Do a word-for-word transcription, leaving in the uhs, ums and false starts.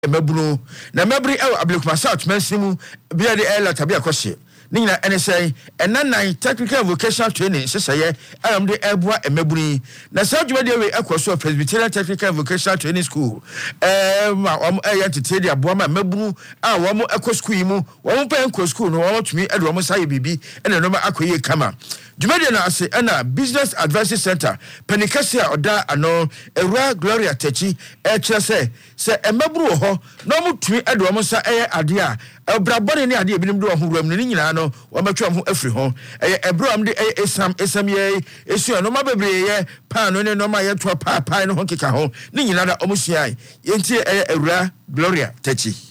emabunu na mabri e Ablekuma South Mansimu bia de ela tabia kwose ni nyina ene sei enanan technical vocational training seseye am de ebua emabuni na sa dwuma de we ekwoso Presbyterian Technical Vocational Training School eh ma om eh yantete de aboa ma mabunu a wo mo ekwo school yi mu wo mo pa ekwo school no wo tumi e de wo mo saye bibi ene no ma akoye kama dwuma de na ase ena Business Advisory Center Penikasia oda ano Ewura Gloria Techi e kire se se emaburu ho no mo tumi e de wo mo sa eh ade a ebrabone ne ade ebinim de wo ho wuram ne nyina no wo matwa ho afiri ho eh ebram de esam esam ye esu no ma bebre ye pa no ne no ma ye to pa pa no ho keka ho ne nyina da omusiai yenti eh Ewura Gloria Techi